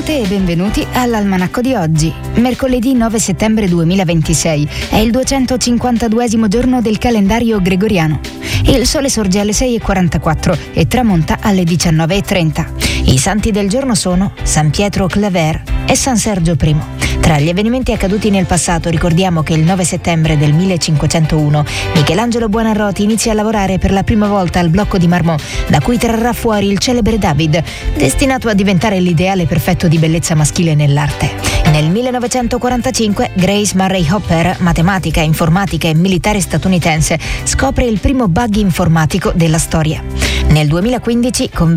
Benvenute e benvenuti all'Almanacco di oggi. Mercoledì 9 settembre 2026 è il 252esimo giorno del calendario gregoriano. Il sole sorge alle 6:44 e tramonta alle 19:30. I santi del giorno sono San Pietro Claver e San Sergio I. Tra gli avvenimenti accaduti nel passato ricordiamo che il 9 settembre del 1501 Michelangelo Buonarroti inizia a lavorare per la prima volta al blocco di marmo, da cui trarrà fuori il celebre David, destinato a diventare l'ideale perfetto di bellezza maschile nell'arte. Nel 1945 Grace Murray Hopper, matematica, informatica e militare statunitense, scopre il primo bug informatico della storia. Nel 2015, con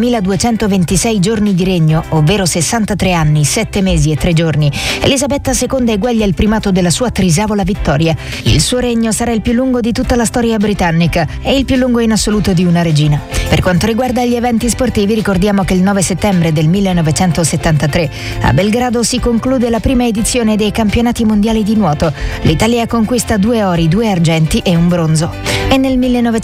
23.226 giorni di regno, ovvero 63 anni, 7 mesi e 3 giorni, Elisabetta II eguaglia il primato della sua trisavola vittoria. Il suo regno sarà il più lungo di tutta la storia britannica e il più lungo in assoluto di una regina. Per quanto riguarda gli eventi sportivi, ricordiamo che il 9 settembre del 1973 a Belgrado si conclude la prima edizione dei campionati mondiali di nuoto. L'Italia conquista 2 ori, 2 argenti e un bronzo. E nel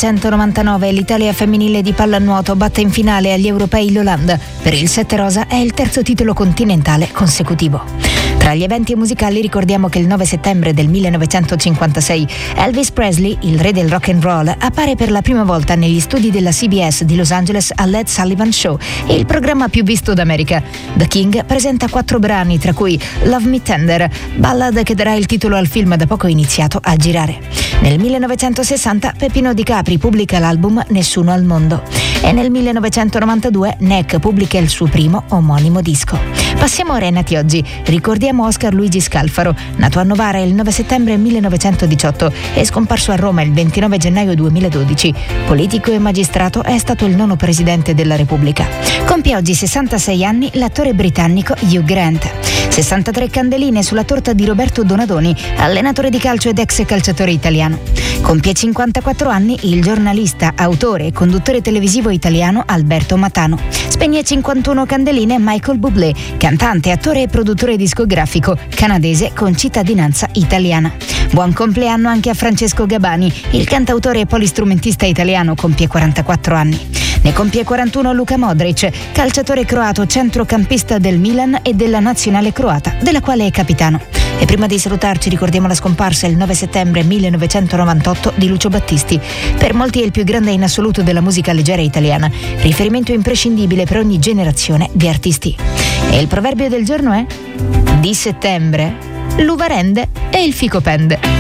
1999 l'Italia femminile di pallanuoto batte in finale agli europei l'Olanda. Per il 7 rosa è il terzo titolo continentale consecutivo. Tra gli eventi musicali ricordiamo che il 9 settembre del 1956 Elvis Presley, il re del rock and roll, appare per la prima volta negli studi della CBS di Los Angeles al Ed Sullivan Show, il programma più visto d'America. The King presenta 4 brani, tra cui Love Me Tender, ballad che darà il titolo al film da poco iniziato a girare. Nel 1960 Peppino Di Capri pubblica l'album Nessuno al mondo e nel 1992 NEC pubblica il suo primo omonimo disco. Passiamo ora ai nati oggi. Ricordiamo Oscar Luigi Scalfaro, nato a Novara il 9 settembre 1918 e scomparso a Roma il 29 gennaio 2012. Politico e magistrato, è stato il 9º presidente della Repubblica. Compie oggi 66 anni l'attore britannico Hugh Grant. 63 candeline sulla torta di Roberto Donadoni, allenatore di calcio ed ex calciatore italiano. Compie 54 anni il giornalista, autore e conduttore televisivo italiano Alberto Matano. Spegne 51 candeline Michael Bublé, cantante, attore e produttore discografico canadese con cittadinanza italiana. Buon compleanno anche a Francesco Gabani, il cantautore e polistrumentista italiano, compie 44 anni. Ne compie 41 Luka Modric, calciatore croato, centrocampista del Milan e della nazionale croata, della quale è capitano. E prima di salutarci ricordiamo la scomparsa il 9 settembre 1998 di Lucio Battisti. Per molti è il più grande in assoluto della musica leggera italiana, riferimento imprescindibile per ogni generazione di artisti. E il proverbio del giorno è: di settembre l'uva rende e il fico pende.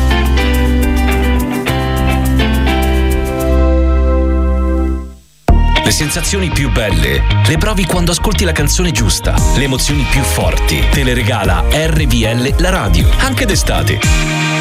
Le sensazioni più belle le provi quando ascolti la canzone giusta. Le emozioni più forti te le regala RVL la radio, anche d'estate.